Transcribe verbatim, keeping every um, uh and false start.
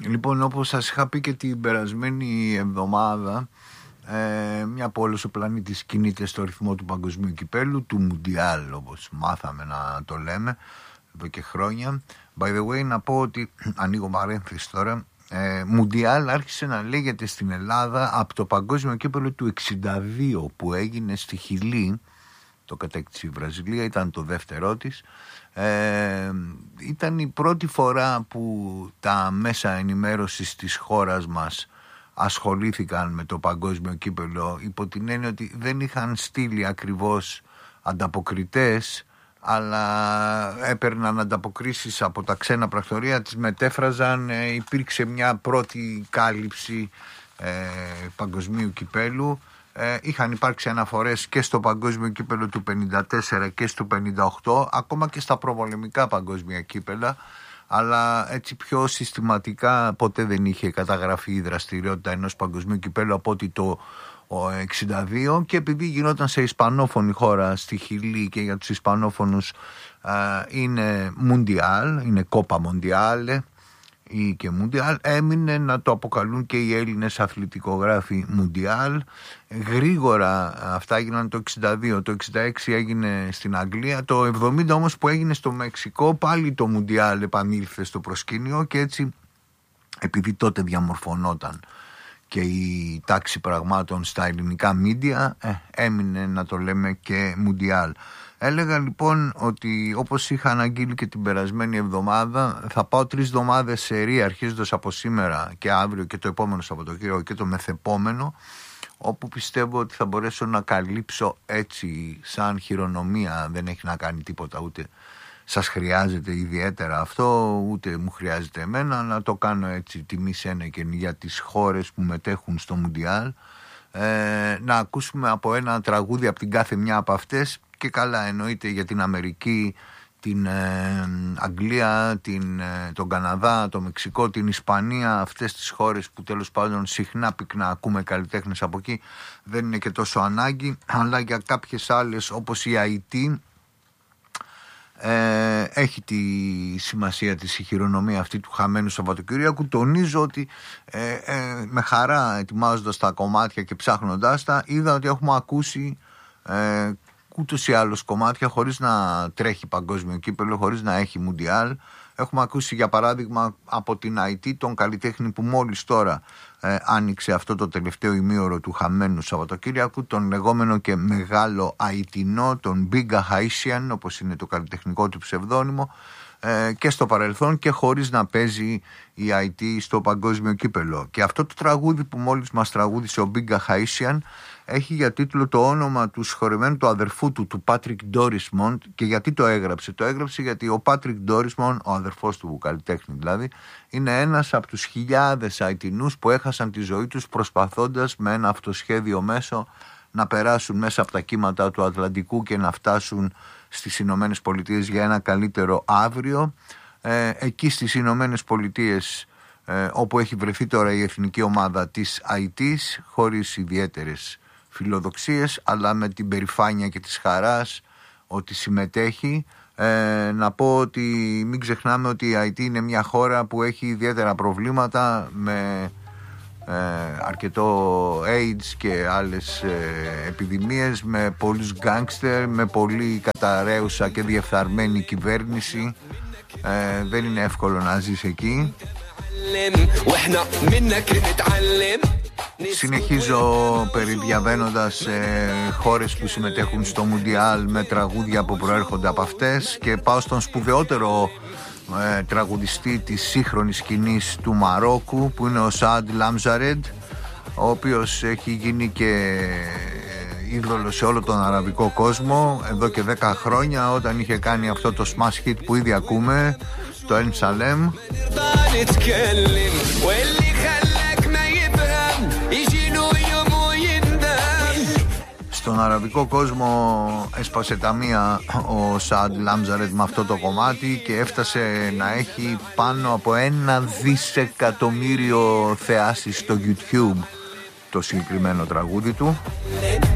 Λοιπόν, όπως σας είχα πει και την περασμένη εβδομάδα, ε, μια που όλος ο πλανήτης κινείται στο ρυθμό του παγκοσμίου κυπέλου, του Μουντιάλ όπως μάθαμε να το λέμε εδώ και χρόνια. By the way, να πω ότι, ανοίγω παρένθεση τώρα, ε, Μουντιάλ άρχισε να λέγεται στην Ελλάδα από το παγκόσμιο κύπελο του εξήντα δύο που έγινε στη Χιλή. Το κατέκτησε η Βραζιλία, ήταν το δεύτερό της. Ε, ήταν η πρώτη φορά που τα μέσα ενημέρωσης της χώρας μας ασχολήθηκαν με το παγκόσμιο κύπελο, υπό την έννοια ότι δεν είχαν στείλει ακριβώς ανταποκριτές, αλλά έπαιρναν ανταποκρίσεις από τα ξένα πρακτορεία, τις μετέφραζαν, ε, υπήρξε μια πρώτη κάλυψη ε, παγκοσμίου κυπέλου. Ε, είχαν υπάρξει αναφορές και στο παγκόσμιο κύπελο του πενήντα τέσσερα και στο πενήντα οκτώ, ακόμα και στα προβολεμικά παγκόσμια κύπελα, αλλά έτσι πιο συστηματικά ποτέ δεν είχε καταγραφεί η δραστηριότητα ενός παγκοσμίου κυπέλου από ότι το εξήντα δύο, και επειδή γινόταν σε ισπανόφωνη χώρα στη Χιλή και για τους ισπανόφωνους α, είναι Μουντιάλ, είναι Κόπα Μοντιάλε ή και Μουντιάλ, έμεινε να το αποκαλούν και οι Έλληνες αθλητικογράφοι Μουντιάλ. Γρήγορα αυτά έγιναν το εξήντα δύο, το εξήντα έξι έγινε στην Αγγλία, το εβδομήντα όμως που έγινε στο Μεξικό πάλι το Μουντιάλ επανήλθε στο προσκήνιο, και έτσι επειδή τότε διαμορφωνόταν και η τάξη πραγμάτων στα ελληνικά μίντια, ε, έμεινε να το λέμε και Μουντιάλ. Έλεγα λοιπόν ότι, όπως είχα αναγγείλει και την περασμένη εβδομάδα, θα πάω τρεις εβδομάδες σερί αρχίζοντας από σήμερα και αύριο και το επόμενο Σαββατοκύριακο και το μεθεπόμενο, όπου πιστεύω ότι θα μπορέσω να καλύψω έτσι σαν χειρονομία. Δεν έχει να κάνει τίποτα, ούτε σας χρειάζεται ιδιαίτερα αυτό, ούτε μου χρειάζεται εμένα, να το κάνω έτσι τιμή σένεκεν για τις χώρες που μετέχουν στο Μουντιάλ, ε, να ακούσουμε από ένα τραγούδι από την κάθε μια από αυτές, και καλά εννοείται για την Αμερική, την ε, Αγγλία, την, ε, τον Καναδά, το Μεξικό, την Ισπανία, αυτές τις χώρες που τέλος πάντων συχνά πυκνά ακούμε καλλιτέχνες από εκεί, δεν είναι και τόσο ανάγκη, αλλά για κάποιες άλλες όπως η Αϊτή, Ε, έχει τη σημασία της η χειρονομία αυτή του χαμένου Σαββατοκύριακου. Τονίζω ότι ε, ε, με χαρά ετοιμάζοντας τα κομμάτια και ψάχνοντας τα, είδα ότι έχουμε ακούσει ε, ούτως ή άλλως κομμάτια χωρίς να τρέχει παγκόσμιο κύπελο, χωρίς να έχει Μουντιάλ. Έχουμε ακούσει για παράδειγμα από την Αϊτή τον καλλιτέχνη που μόλις τώρα ε, άνοιξε αυτό το τελευταίο ημίωρο του χαμένου Σαββατοκύριακου, τον λεγόμενο και μεγάλο Αϊτινό, τον Bigga Haitian, όπως είναι το καλλιτεχνικό του ψευδόνυμο, ε, και στο παρελθόν και χωρίς να παίζει η Αϊτή στο παγκόσμιο κύπελο. Και αυτό το τραγούδι που μόλις μας τραγούδισε ο Bigga Haitian έχει για τίτλο το όνομα του συγχωρεμένου του αδερφού του, του Πάτρικ Ντόρισμοντ. Και γιατί το έγραψε? Το έγραψε γιατί ο Πάτρικ Ντόρισμοντ, ο αδερφός του καλλιτέχνη δηλαδή, είναι ένας από τους χιλιάδες Αϊτινούς που έχασαν τη ζωή τους προσπαθώντας με ένα αυτοσχέδιο μέσο να περάσουν μέσα από τα κύματα του Ατλαντικού και να φτάσουν στις Ηνωμένες Πολιτείες για ένα καλύτερο αύριο. Ε, εκεί στις Ηνωμένες Πολιτείες, ε, όπου έχει βρεθεί τώρα η εθνική ομάδα της Αϊτής, χωρίς ιδιαίτερες φιλοδοξίες, αλλά με την περηφάνεια και της χαράς ότι συμμετέχει. Ε, να πω ότι μην ξεχνάμε ότι η Αϊτή είναι μια χώρα που έχει ιδιαίτερα προβλήματα με ε, αρκετό AIDS και άλλες ε, επιδημίες, με πολλούς γκάνγκστερ, με πολύ καταραίουσα και διεφθαρμένη κυβέρνηση. Ε, δεν είναι εύκολο να ζεις εκεί. Συνεχίζω περιδιαβαίνοντας ε, χώρες που συμμετέχουν στο Μουντιάλ με τραγούδια που προέρχονται από αυτές, και πάω στον σπουδαιότερο ε, τραγουδιστή της σύγχρονης σκηνής του Μαρόκου, που είναι ο Σαάντ Λάμζαρεντ, ο οποίος έχει γίνει και είδωλο σε όλο τον αραβικό κόσμο εδώ και δέκα χρόνια, όταν είχε κάνει αυτό το smash hit που ήδη ακούμε, το El Salem. Στον αραβικό κόσμο έσπασε τα μία ο Σαάντ Λάμζαρετ με αυτό το κομμάτι και έφτασε να έχει πάνω από ένα δισεκατομμύριο θεάσεις στο YouTube το συγκεκριμένο τραγούδι του.